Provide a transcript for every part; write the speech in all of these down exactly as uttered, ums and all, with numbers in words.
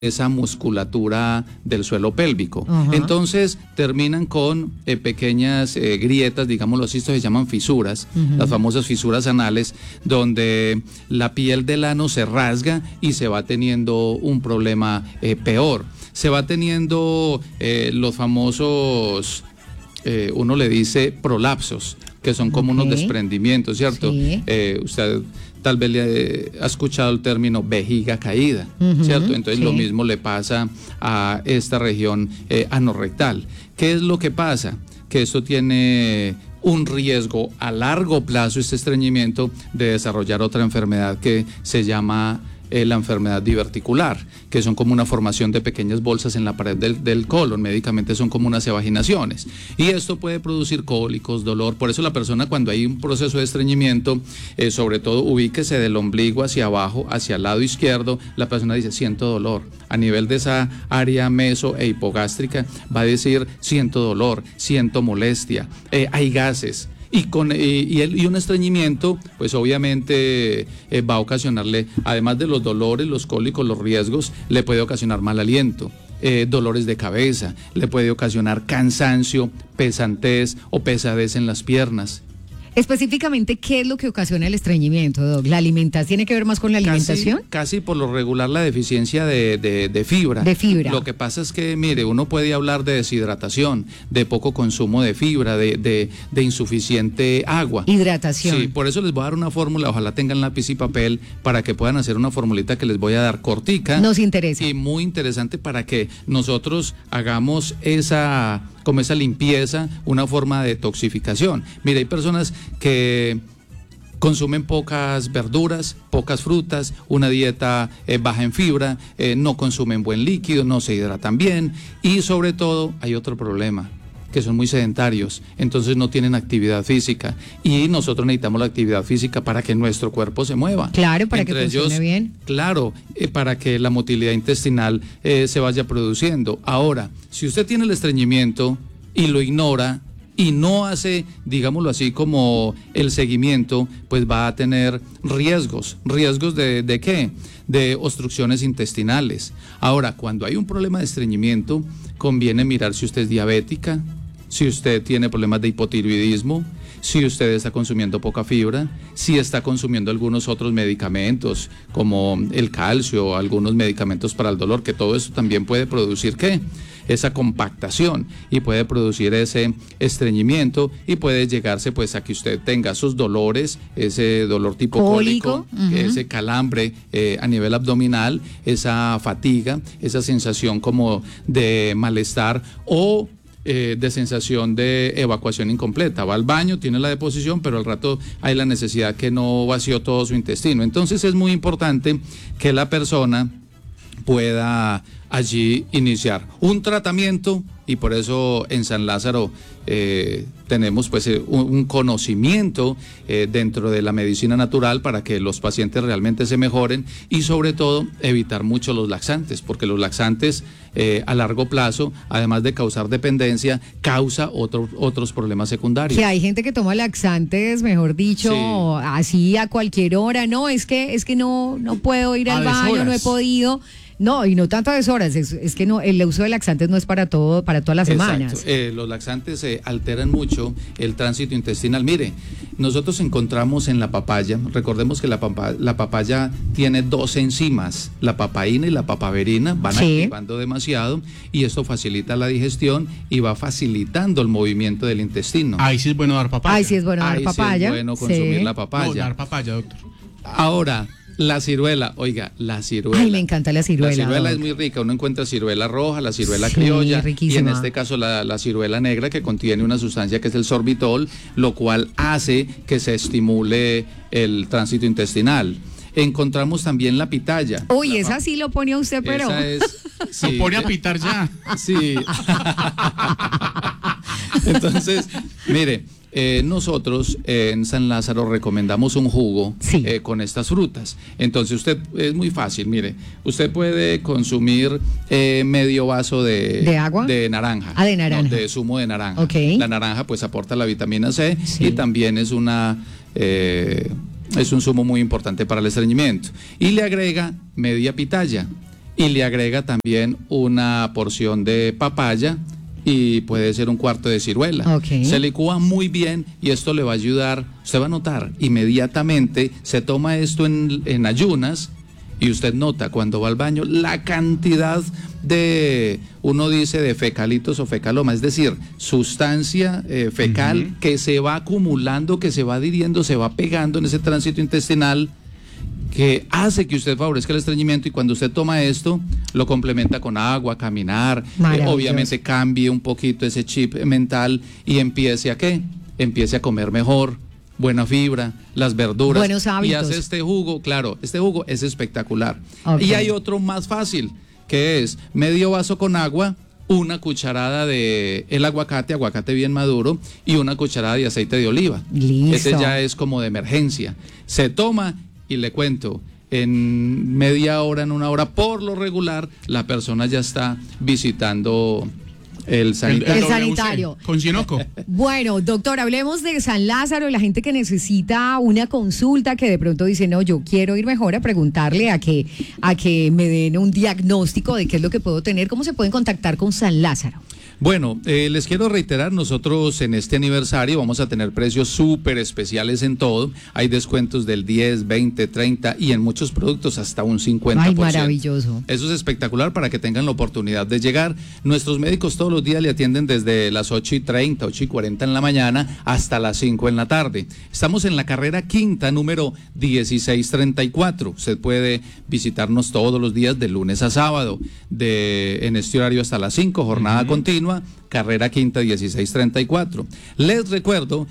esa musculatura del suelo pélvico. Uh-huh. Entonces terminan con eh, pequeñas eh, grietas, digámoslo así, esto se llaman fisuras, uh-huh. las famosas fisuras anales, donde la piel del ano se rasga y se va teniendo un problema eh, peor. Se va teniendo eh, los famosos, eh, uno le dice prolapsos, que son como okay. unos desprendimientos, ¿cierto? Sí. Eh, usted tal vez le ha escuchado el término vejiga caída, uh-huh, ¿cierto? Entonces sí. lo mismo le pasa a esta región eh, anorrectal. ¿Qué es lo que pasa? Que esto tiene un riesgo a largo plazo, este estreñimiento, de desarrollar otra enfermedad que se llama eh, la enfermedad diverticular, que son como una formación de pequeñas bolsas en la pared del, del colon, médicamente son como unas evaginaciones, y esto puede producir cólicos, dolor. Por eso la persona, cuando hay un proceso de estreñimiento, eh, sobre todo ubíquese del ombligo hacia abajo, hacia el lado izquierdo, la persona dice siento dolor. A nivel de esa área meso e hipogástrica va a decir siento dolor, siento molestia, eh, hay gases. Y, con, y, y, el, y un estreñimiento, pues obviamente eh, va a ocasionarle, además de los dolores, los cólicos, los riesgos, le puede ocasionar mal aliento, eh, dolores de cabeza, le puede ocasionar cansancio, pesantez o pesadez en las piernas. Específicamente, ¿qué es lo que ocasiona el estreñimiento, Doc? ¿La alimentación tiene que ver más con la alimentación? Casi, casi por lo regular la deficiencia de, de, de fibra. De fibra. Lo que pasa es que, mire, uno puede hablar de deshidratación, de poco consumo de fibra, de, de, de insuficiente agua. Hidratación. Sí, por eso les voy a dar una fórmula, ojalá tengan lápiz y papel, para que puedan hacer una formulita que les voy a dar cortica. Nos interesa. Y muy interesante para que nosotros hagamos esa, como esa limpieza, una forma de detoxificación. Mire, hay personas que consumen pocas verduras, pocas frutas, una dieta eh, baja en fibra, eh, no consumen buen líquido, no se hidratan bien, y sobre todo hay otro problema, que son muy sedentarios, entonces no tienen actividad física, y nosotros necesitamos la actividad física para que nuestro cuerpo se mueva. Claro, para Entre que funcione ellos, bien. Claro, eh, para que la motilidad intestinal eh, se vaya produciendo. Ahora, si usted tiene el estreñimiento y lo ignora, y no hace, digámoslo así, como el seguimiento, pues va a tener riesgos. ¿Riesgos de, de qué? De obstrucciones intestinales. Ahora, cuando hay un problema de estreñimiento, conviene mirar si usted es diabética, si usted tiene problemas de hipotiroidismo, si usted está consumiendo poca fibra, si está consumiendo algunos otros medicamentos, como el calcio, algunos medicamentos para el dolor, que todo eso también puede producir, ¿qué? Esa compactación, y puede producir ese estreñimiento, y puede llegarse pues a que usted tenga esos dolores, ese dolor tipo cólico, cólico uh-huh. ese calambre eh, a nivel abdominal, esa fatiga, esa sensación como de malestar o Eh, de sensación de evacuación incompleta. Va al baño, tiene la deposición, pero al rato hay la necesidad que no vació todo su intestino. Entonces es muy importante que la persona pueda allí iniciar un tratamiento, y por eso en San Lázaro eh, tenemos pues un, un conocimiento eh, dentro de la medicina natural para que los pacientes realmente se mejoren, y sobre todo evitar mucho los laxantes, porque los laxantes eh, a largo plazo, además de causar dependencia, causa otro, otros problemas secundarios. Que hay gente que toma laxantes, mejor dicho, sí. así a cualquier hora. No, es que es que no, no puedo ir al baño, no he podido. No, y no tanto a deshoras, es, es que no, el uso de laxantes no es para todo, para todas las semanas. Exacto. Eh, los laxantes eh, alteran mucho el tránsito intestinal. Mire, nosotros encontramos en la papaya, recordemos que la, papa, la papaya tiene dos enzimas, la papaína y la papaverina, van sí. activando demasiado, y esto facilita la digestión y va facilitando el movimiento del intestino. Ahí sí es bueno dar papaya. Ahí sí es bueno dar Ahí papaya. Sí es bueno consumir sí. la papaya. No, dar papaya, doctor. Ahora, la ciruela, oiga, la ciruela. Ay, me encanta la ciruela. La ciruela doctor. es muy rica, uno encuentra ciruela roja, la ciruela sí, criolla, riquísima. Y en este caso la, la ciruela negra, que contiene una sustancia que es el sorbitol, lo cual hace que se estimule el tránsito intestinal. Encontramos también la pitaya. Uy, la, esa sí lo pone a usted, pero... Esa es... Sí, lo pone a pitar ya. Sí. Entonces, mire... Eh, nosotros eh, en San Lázaro recomendamos un jugo sí. eh, con estas frutas. Entonces usted, es muy fácil, mire, usted puede consumir eh, medio vaso de, ¿De agua? De naranja. Ah, de naranja. No, de zumo de naranja. Okay. La naranja pues aporta la vitamina C sí. y también es una... Eh, es un zumo muy importante para el estreñimiento. Y le agrega media pitaya. y le agrega también una porción de papaya y puede ser un cuarto de ciruela. Okay. Se licúa muy bien y esto le va a ayudar. Usted va a notar inmediatamente, se toma esto en, en ayunas y usted nota cuando va al baño la cantidad de, uno dice de fecalitos o fecaloma, es decir, sustancia eh, fecal uh-huh. que se va acumulando, que se va adhiriendo, se va pegando en ese tránsito intestinal, que hace que usted favorezca el estreñimiento, y cuando usted toma esto, lo complementa con agua, caminar, eh, obviamente cambie un poquito ese chip mental y empiece a ¿qué? Empiece a comer mejor, buena fibra, las verduras. Buenos hábitos. Y hace este jugo, claro, este jugo es espectacular. Okay. Y hay otro más fácil, que es medio vaso con agua, una cucharada de el aguacate, aguacate bien maduro, y una cucharada de aceite de oliva. Listo. Ese ya es como de emergencia. Se toma. Y le cuento, en media hora, en una hora, por lo regular, la persona ya está visitando el sanitario. El, el sanitario. Con Sinoco. Bueno, doctor, hablemos de San Lázaro, la gente que necesita una consulta, que de pronto dice, no, yo quiero ir mejor a preguntarle a que, a que me den un diagnóstico de qué es lo que puedo tener. ¿Cómo se pueden contactar con San Lázaro? Bueno, eh, les quiero reiterar, nosotros en este aniversario vamos a tener precios súper especiales en todo. Hay descuentos del diez, veinte, treinta y en muchos productos hasta un cincuenta por ciento. Ay, maravilloso. Eso es espectacular para que tengan la oportunidad de llegar. Nuestros médicos todos los días le atienden desde las ocho y treinta, ocho y cuarenta en la mañana hasta las cinco en la tarde. Estamos en la carrera quinta, número dieciséis treinta y cuatro. Usted puede visitarnos todos los días de lunes a sábado, de en este horario hasta las cinco, jornada uh-huh. continua. Carrera quinta dieciséis treinta y cuatro. Les recuerdo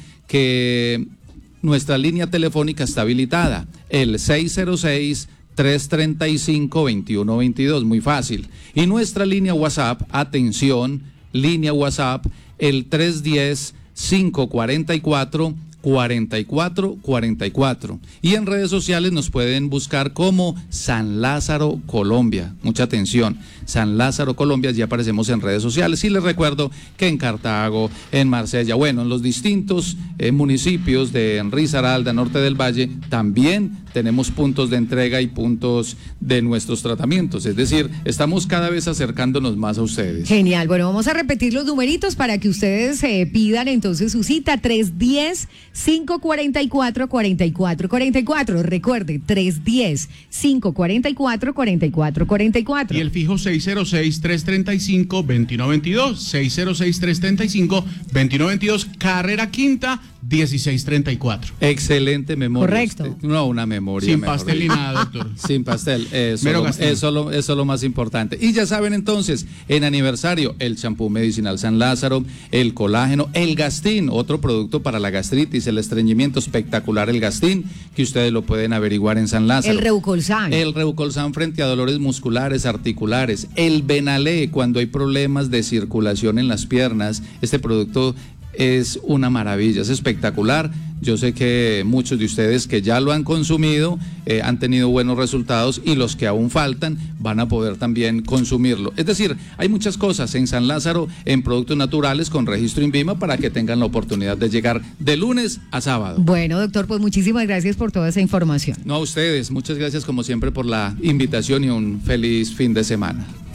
que nuestra línea telefónica está habilitada, el seis cero seis, tres tres cinco, dos uno dos dos, muy fácil. Y nuestra línea WhatsApp, atención, línea WhatsApp, el tres uno cero, cinco cuatro cuatro, cuarenta y cuatro cuarenta y cuatro. Y en redes sociales nos pueden buscar como San Lázaro Colombia. Mucha atención, San Lázaro Colombia, ya aparecemos en redes sociales. Y les recuerdo que en Cartago, en Marsella, bueno, en los distintos eh, municipios de Risaralda, Norte del Valle, también tenemos puntos de entrega y puntos de nuestros tratamientos. Es decir, estamos cada vez acercándonos más a ustedes. Genial. Bueno, vamos a repetir los numeritos para que ustedes eh, pidan entonces su cita. tres uno cero, cinco cuatro cuatro, cuarenta y cuatro cuarenta y cuatro. Recuerde, tres uno cero, cinco cuatro cuatro, cuarenta y cuatro cuarenta y cuatro. Y el fijo seis cero seis, tres tres cinco, dos uno dos dos. seis cero seis, tres tres cinco, dos uno dos dos. Carrera quinta, dieciséis treinta y cuatro. Excelente memoria. Correcto. Usted. No, una memoria. Sin mejor. pastel ni nada, doctor. Sin pastel. Eso, Mero lo, Gastón. eso, lo, eso lo más importante. Y ya saben entonces, en aniversario, el champú medicinal San Lázaro, el colágeno, el Gastín, otro producto para la gastritis, el estreñimiento espectacular, el Gastín, que ustedes lo pueden averiguar en San Lázaro. El Reucolsan. El Reucolsan frente a dolores musculares, articulares. El Benalé, cuando hay problemas de circulación en las piernas. Este producto es una maravilla, es espectacular. Yo sé que muchos de ustedes que ya lo han consumido eh, han tenido buenos resultados, y los que aún faltan van a poder también consumirlo. Es decir, hay muchas cosas en San Lázaro en productos naturales con registro INVIMA para que tengan la oportunidad de llegar de lunes a sábado. Bueno, doctor, pues muchísimas gracias por toda esa información. No, a ustedes, muchas gracias como siempre por la invitación y un feliz fin de semana.